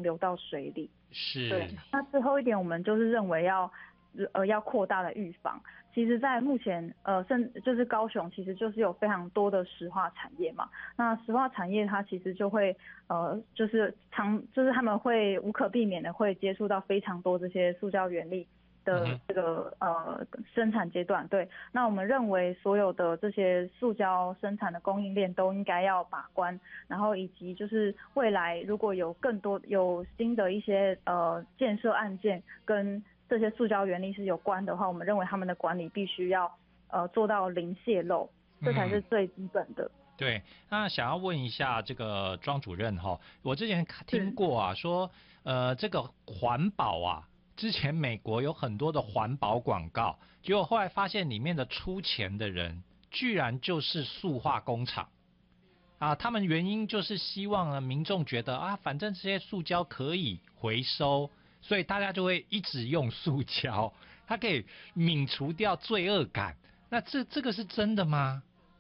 流到水里。 是。 对，那最后一点，我们就是认为要扩大的预防。其实，在目前就是高雄，其实就是有非常多的石化产业嘛。那石化产业它其实就会就是他们会无可避免的会接触到非常多这些塑胶原粒的这个生产阶段。对，那我们认为所有的这些塑胶生产的供应链都应该要把关，然后以及就是未来如果有更多有新的一些建设案件跟这些塑胶原粒是有关的话，我们认为他们的管理必须要做到零泄漏，这才是最基本的。 对，那想要问一下这个庄主任哈，我之前听过啊，说这个环保啊，之前美国有很多的环保广告，结果后来发现里面的出钱的人居然就是塑化工厂啊，他们原因就是希望呢民众觉得啊，反正这些塑胶可以回收。所以大家就会一直用塑胶，它可以泯除掉罪恶感。那这个是真的吗？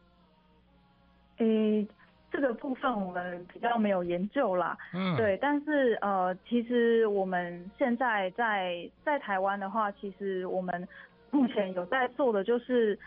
这个部分我们比较没有研究啦。对，但是其实我们现在在台湾的话，其实我们目前有在做的就是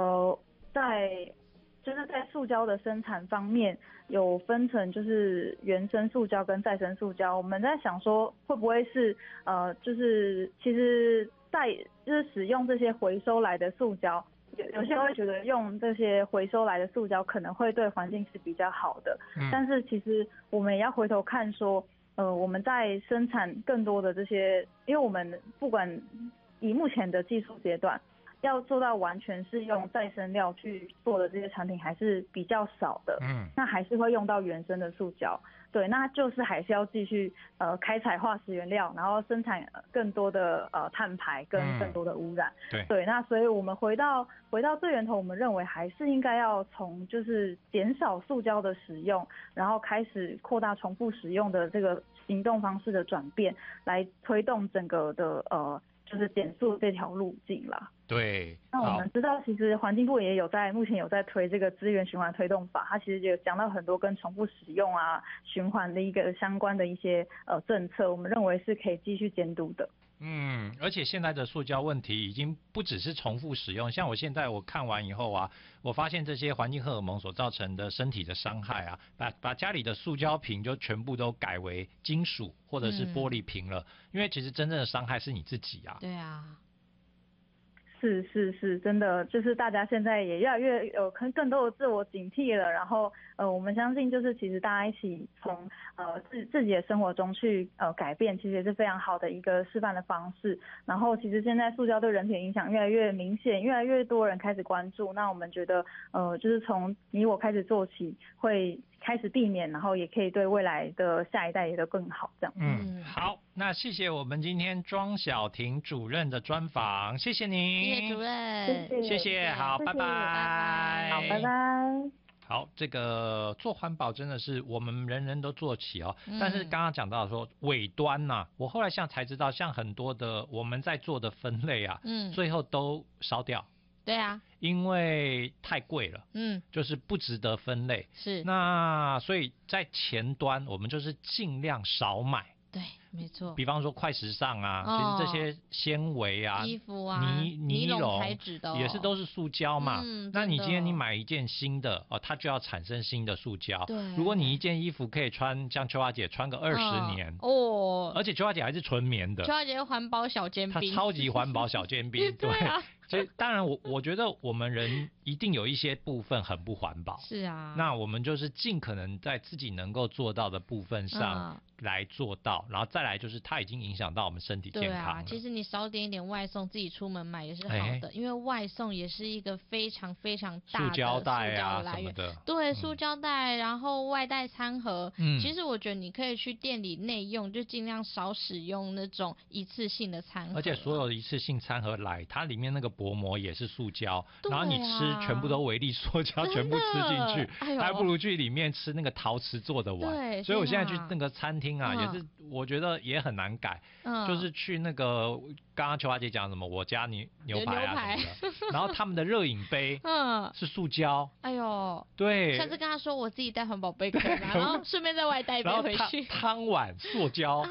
在塑胶的生产方面有分成，就是原生塑胶跟再生塑胶。我们在想说，会不会是就是其实就是使用这些回收来的塑胶，有些人会觉得用这些回收来的塑胶可能会对环境是比较好的。但是其实我们也要回头看说，我们在生产更多的这些，因为我们不管以目前的技术阶段，要做到完全是用再生料去做的这些产品还是比较少的。那还是会用到原生的塑胶。对，那就是还是要继续开采化石原料，然后生产更多的碳排跟更多的污染。对，那所以我们回到最源头，我们认为还是应该要从就是减少塑胶的使用，然后开始扩大重复使用的这个行动方式的转变，来推动整个的就是减速这条路径啦。 对， 那我们知道，其实环境部也目前有在推这个资源循环推动法，它其实有讲到很多跟重复使用啊、循环的一个相关的一些政策，我们认为是可以继续监督的。 而且现在的塑胶问题已经不只是重复使用，像我看完以后啊，我发现这些环境荷尔蒙所造成的身体的伤害啊，把家里的塑胶瓶就全部都改为金属或者是玻璃瓶了，因为其实真正的伤害是你自己啊。 对啊。 是，真的就是大家现在也越来越有更多的自我警惕了，然后我们相信就是其实大家一起从自己的生活中去改变，其实也是非常好的一个示范的方式。然后其实现在塑胶对人体影响越来越明显，越来越多人开始关注，那我们觉得就是从你我开始做起，会开始避免，然后也可以对未来的下一代也都更好这样。 好，那谢谢我们今天庄晓婷主任的专访，谢谢您。 谢谢主任， 谢谢，好，拜拜。 好，拜拜。 好，这个做环保真的是我们人人都做起哦。但是刚刚讲到说尾端啊，我后来才知道，像很多的我们在做的分类啊，最后都烧掉。 对啊， 因为太贵了，就是不值得分类。 是， 那所以在前端我们就是尽量少买。 对，没错。 比方说快时尚啊，其实这些纤维啊、 衣服啊、尼龙材质的也是都是塑胶嘛。那你今天你买一件新的它就要产生新的塑胶。 对。 如果你一件衣服可以穿，像秋华姐穿个20年而且秋华姐还是纯棉的。 秋华姐是环保小尖兵。 她超级环保小尖兵。 对啊。 所以当然我觉得我们人一定有一些部分很不环保。 是啊。 那我们就是尽可能在自己能够做到的部分上来做到，然后再来就是它已经影响到我们身体健康了。 其实你少点一点外送，自己出门买也是好的，因为外送也是一个非常非常大的塑胶袋啊来源。 什么的。 对，塑胶袋，然后外带餐盒。其实我觉得你可以去店里内用，就尽量少使用那种一次性的餐盒。 而且所有的一次性餐盒来，它里面那个薄膜也是塑胶，然后你吃全部都微粒塑胶，全部吃进去，还不如去里面吃那个陶瓷做的碗。 对， 所以我现在去那个餐厅啊，也是我觉得也很难改，就是去那个刚刚秋华姐讲什么我家牛排啊什么的，然后他们的热饮杯是塑胶。 哎呦， 对， 下次跟他说我自己带环保杯可以吗？然后顺便再外带一杯回去。 汤碗塑胶。